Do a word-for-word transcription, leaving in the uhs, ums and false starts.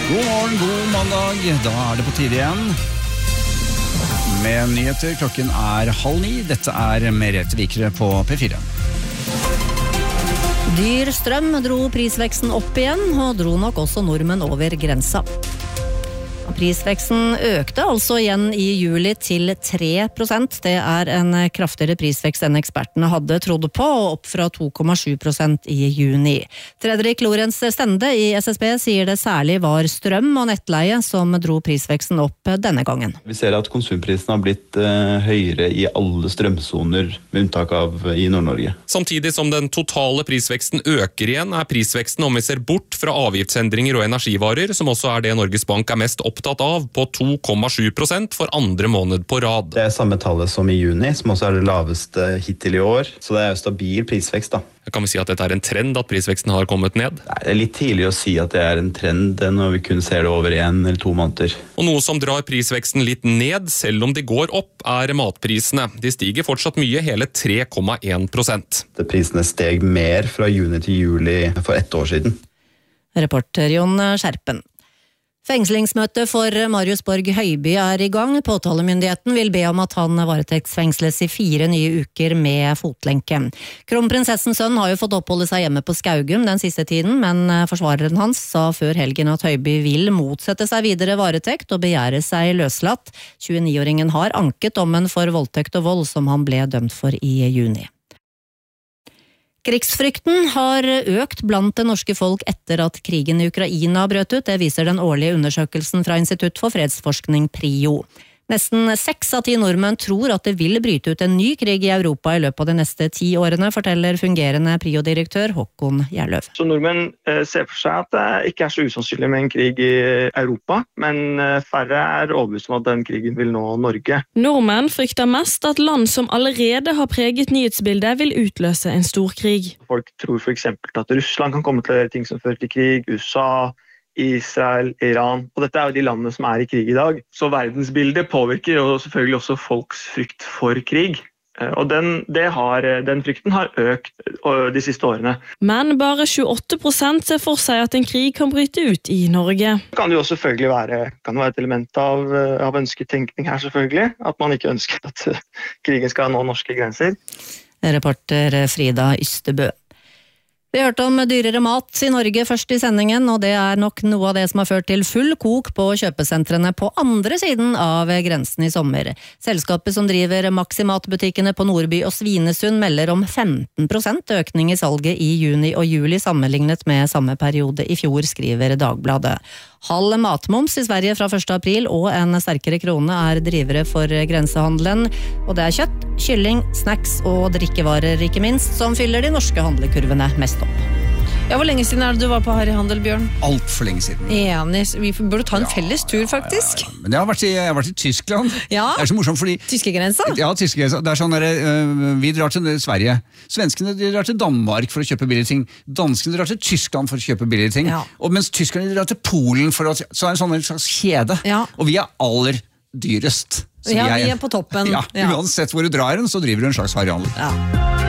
God morgen, god mandag. Da er det på tide igjen med nyheter. Klokken er halv ni. Dette er Merete Vikre på P fire. Dyr strøm dro prisveksten opp igjen, og dro nok også nordmenn over grensa. Prisveksten økte altså igjen i juli til tre prosent. Det er en kraftigere prisvekst enn ekspertene hadde trodd på, og opp fra to komma sju prosent i juni. Fredrik Lorenz Stende i S S B sier det særlig var strøm og nettleie som dro prisveksten opp denne gangen. Vi ser at konsumprisen har blitt uh, høyere i alle strømsoner, med unntak av i Nord-Norge. Samtidig som den totale prisveksten øker igjen, er prisveksten, om vi ser bort fra avgiftsendringer og energivarer, som også er det Norges Bank er mest opptatt av, på to komma sju prosent for andre måned på rad. Det er samme tallet som i juni, som også er det laveste hittil i år, så det er jo stabil prisvekst da. Kan vi si at dette er en trend, at prisveksten har kommet ned? Nei, det er litt tidlig å si at det er en trend når vi kun ser det over en eller to måneder. Og noe som drar prisveksten litt ned, selv om de går opp, er matprisene. De stiger fortsatt mye, hele tre komma en prosent. Prisene steg mer fra juni til juli for ett år siden. Reporter Jon Skjerpen. Fengslingsmøte for Marius Borg Høiby er i gang. Påtalemyndigheten vil be om at han varetektsfengsles i fire nye uker med fotlenke. Kronprinsessens sønn har jo fått oppholde seg hjemme på Skaugum den siste tiden, men forsvareren hans sa før helgen at Høiby vil motsette seg videre varetekt og begjære seg løslatt. tjueni-åringen har anket dommen for voldtekt og vold som han ble dømt for i juni. Krigsfrykten har økt blant det norske folk etter at krigen i Ukraina brøt ut. Det viser den årlige undersøkelsen fra Institutt for fredsforskning PRIO. Nesten seks av ti nordmenn tror at det vil bryte ut en ny krig i Europa i løpet av de neste ti årene, forteller fungerende PRIO-direktør Håkon Gjerløv. Så nordmenn ser for seg at det ikke er så usannsynlig med en krig i Europa, men færre er overbevist om at den krigen vil nå Norge. Nordmenn frykter mest at land som allerede har preget nyhetsbildet vil utløse en stor krig. Folk tror for eksempel at Russland kan komme til å gjøre ting som fører til krig, U S A, Israel, Iran, og dette er jo de landene som er i krig i dag. Så verdensbildet påvirker jo selvfølgelig også folks frykt for krig. Og den, det har, den frykten har økt de siste årene. Men bare tjueåtte prosent ser for seg at en krig kan bryte ut i Norge. Det kan jo selvfølgelig være, kan være et element av, av ønsketenkning her selvfølgelig, at man ikke ønsker at krigen skal nå norske grenser. Reporter Frida Ystebø. Vi hørte om dyrere mat i Norge først i sendingen, og det er nok noe av det som har ført til full kok på kjøpesentrene på andre siden av grensen i sommer. Selskapet som driver Maximat-butikkene på Nordby og Svinesund melder om femten prosent økning i salget i juni og juli sammenlignet med samme periode i fjor, skriver Dagbladet. Halv matmoms i Sverige fra første april og en sterkere krone er drivere for grensehandelen, og det er kjøtt, kylling, snacks og drikkevarer ikke minst som fyller de norske handlekurvene mest opp. Ja, hvor lenge siden er det du var på Harry Handel, Bjørn? Alt for lenge siden. Enig, vi burde ta en Ja, felles tur faktisk. Ja, ja, ja. Men jeg har vært i, jeg har vært i Tyskland. Ja. Det er så morsomt fordi... Tyskegrensa? Ja, tyskegrensa. Det er sånn der, øh, vi drar til Sverige. Svenskene drar til Danmark for å kjøpe billige ting. Danskene drar til Tyskland for å kjøpe billige ting. Ja. Og mens tyskerne drar til Polen for å... Så er det en sånn en slags kjede. Ja. Og vi er aller dyrest. Så Ja, vi er på toppen. Ja, Ja. uansett hvor du drar hen, så driver du en slags Harry Handel. Ja.